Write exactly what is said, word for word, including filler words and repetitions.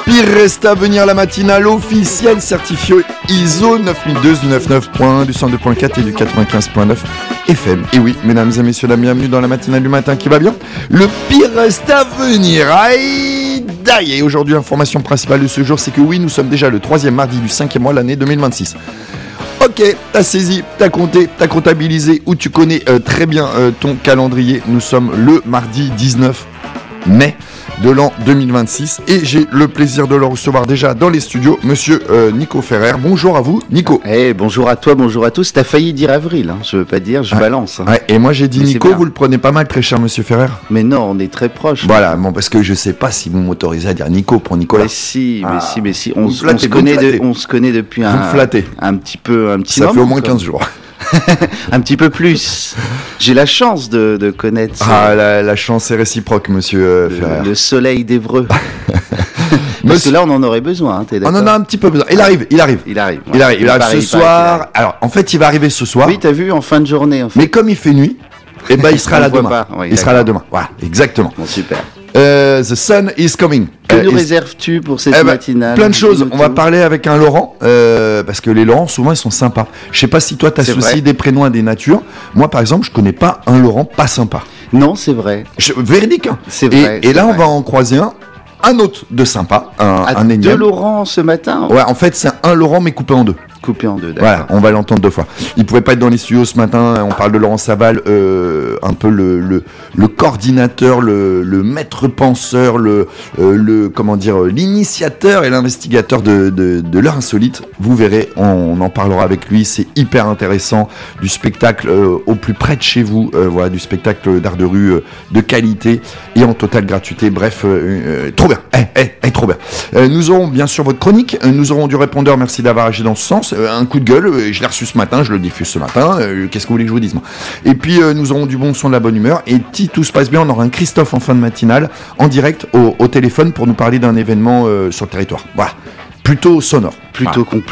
Pire reste à venir, la matinale officielle certifiée I S O neuf mille deux du quatre-vingt-neuf point un, du cent deux point quatre et du quatre-vingt-quinze point neuf F M. Et oui, mesdames et messieurs, la bienvenue dans la matinale du matin qui va bien. Le pire reste à venir. Aïe, d'aïe. Et aujourd'hui, information principale de ce jour, c'est que oui, nous sommes déjà le troisième mardi du cinquième mois, l'année deux mille vingt-six. Ok, t'as saisi, t'as compté, t'as comptabilisé ou tu connais euh, très bien euh, ton calendrier. Nous sommes le mardi dix-neuf mai de l'an deux mille vingt-six et j'ai le plaisir de le recevoir déjà dans les studios, monsieur euh, Nico Ferrer. Bonjour à vous, Nico. Eh, hey, bonjour à toi, bonjour à tous. T'as failli dire avril, hein. Je veux pas dire, je ouais. balance. Hein. Ouais, et moi j'ai dit mais Nico, vous le prenez pas mal, très cher monsieur Ferrer. Mais non, on est très proches. Voilà, bon, parce que je sais pas si vous m'autorisez à dire Nico pour Nicolas. Mais si, ah. mais si, mais si. On, flattez, on se connaît, de, on se connaît depuis vous un, un petit peu, un petit Ça moment, fait au moins quoi. quinze jours. Un petit peu plus. J'ai la chance de, de connaître. Ah, euh, la, la chance est réciproque, monsieur euh, le, Ferrer. Le soleil d'Évreux. Parce monsieur... que là, on en aurait besoin. Hein, t'es on en a un petit peu besoin. Il arrive, il arrive. Il arrive. Il arrive, il arrive pareil, ce soir. arrive. Alors, en fait, il va arriver ce soir. Oui, t'as vu, en fin de journée. En fait. Mais comme il fait nuit, eh ben, il sera là demain. Oui, il sera là demain. Voilà, exactement. Bon, super. Euh, the sun is coming. Que euh, nous is... réserves-tu pour cette eh ben, matinale? Plein de choses. On va parler avec un Laurent, euh, parce que les Laurents, souvent, ils sont sympas. Je sais pas si toi, tu associes des prénoms à des natures. Moi, par exemple, je connais pas un Laurent pas sympa. Non, c'est vrai. Je... Véridique. Hein. C'est vrai. Et, et là, vrai. on va en croiser un. Un autre de sympa, un, ah, un énième. Deux Laurent ce matin. Ouais, en fait, c'est un Laurent, mais coupé en deux. Coupé en deux, d'accord. Voilà, on va l'entendre deux fois. Il pouvait pas être dans les studios ce matin. On parle de Laurent Saval, euh, un peu le, le, le coordinateur, le, le maître penseur, le, euh, le comment dire, l'initiateur et l'investigateur de, de, de l'heure insolite. Vous verrez, on, on en parlera avec lui. C'est hyper intéressant, du spectacle euh, au plus près de chez vous. Euh, voilà, du spectacle d'art de rue euh, de qualité et en totale gratuité. Bref, euh, euh, trop bien, eh, eh, eh, trop bien. Euh, nous aurons bien sûr votre chronique. Euh, nous aurons du répondeur. Merci d'avoir agi dans ce sens. Un coup de gueule, je l'ai reçu ce matin, je le diffuse ce matin, euh, qu'est-ce que vous voulez que je vous dise moi. Et puis euh, nous aurons du bon son, de la bonne humeur, et si tout se passe bien, on aura un Christophe en fin de matinale, en direct au, au téléphone pour nous parler d'un événement euh, sur le territoire. Voilà, plutôt sonore. Plutôt voilà. complet.